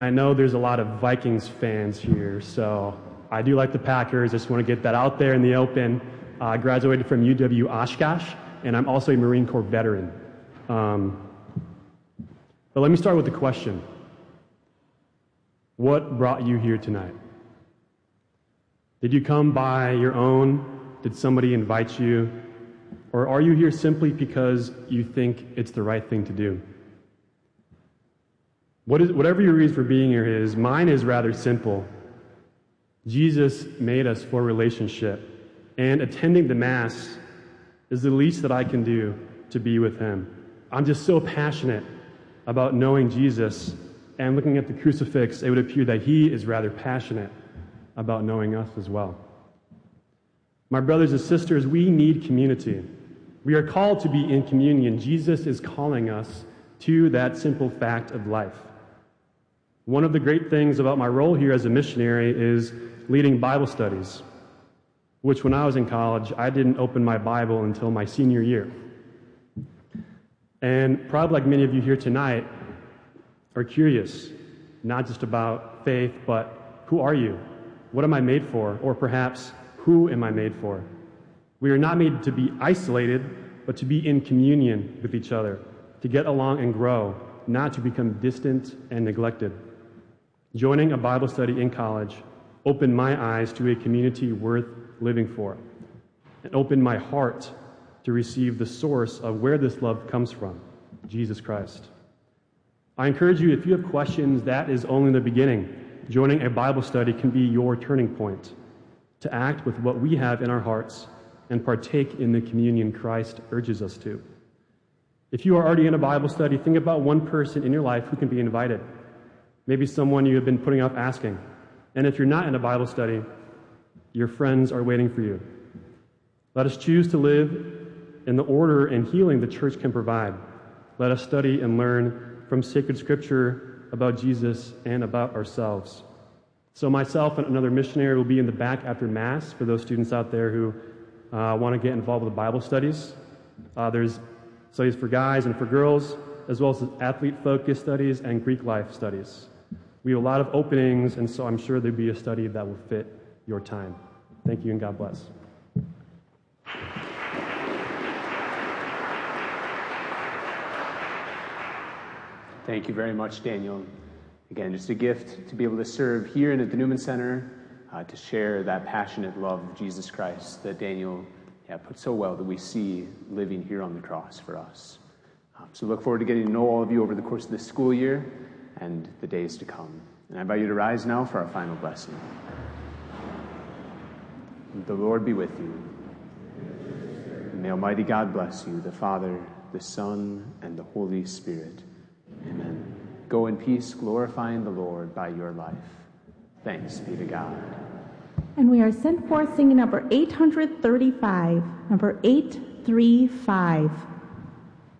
I know there's a lot of Vikings fans here, so I do like the Packers. I just want to get that out there in the open. I graduated from UW Oshkosh, and I'm also a Marine Corps veteran. But let me start with the question. What brought you here tonight? Did you come by your own? Did somebody invite you? Or are you here simply because you think it's the right thing to do? Whatever your reason for being here is, mine is rather simple. Jesus made us for relationship, and attending the Mass is the least that I can do to be with Him. I'm just so passionate about knowing Jesus, and looking at the crucifix, it would appear that He is rather passionate about knowing us as well. My brothers and sisters, we need community. We are called to be in communion. Jesus is calling us to that simple fact of life. One of the great things about my role here as a missionary is leading Bible studies, which when I was in college, I didn't open my Bible until my senior year. And probably like many of you here tonight are curious, not just about faith, but who are you? What am I made for? Or perhaps, who am I made for? We are not made to be isolated, but to be in communion with each other, to get along and grow, not to become distant and neglected. Joining a Bible study in college opened my eyes to a community worth living for, and opened my heart to receive the source of where this love comes from, Jesus Christ. I encourage you, if you have questions, that is only the beginning. Joining a Bible study can be your turning point to act with what we have in our hearts and partake in the communion Christ urges us to. If you are already in a Bible study, think about one person in your life who can be invited. Maybe someone you have been putting off asking. And if you're not in a Bible study, your friends are waiting for you. Let us choose to live in the order and healing the church can provide. Let us study and learn from sacred scripture about Jesus and about ourselves. So myself and another missionary will be in the back after Mass for those students out there who want to get involved with Bible studies. There's studies for guys and for girls, as well as athlete-focused studies and Greek life studies. We have a lot of openings, and so I'm sure there'll be a study that will fit your time. Thank you, and God bless. Thank you very much, Daniel. Again, just a gift to be able to serve here and at the Newman Center, to share that passionate love of Jesus Christ that Daniel put so well that we see living here on the cross for us. So look forward to getting to know all of you over the course of this school year and the days to come. And I invite you to rise now for our final blessing. The Lord be with you. And may Almighty God bless you, the Father, the Son, and the Holy Spirit. Amen. Go in peace, glorifying the Lord by your life. Thanks be to God. And we are sent forth singing number 835, number 835.